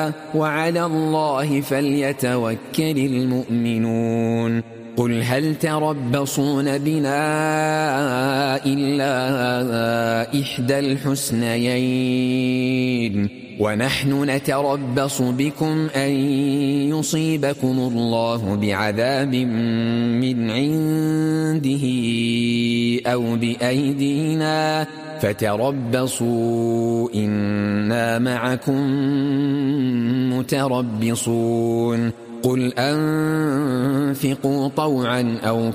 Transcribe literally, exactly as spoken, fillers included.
وعلى الله فليتوكل المؤمنون قل هل تربصون بنا إلا إحدى الحسنيين ونحن نتربص بكم أن يصيبكم الله بعذاب من عنده أو بأيدينا فتربصوا إنا معكم متربصون قل أنفقوا طوعا أو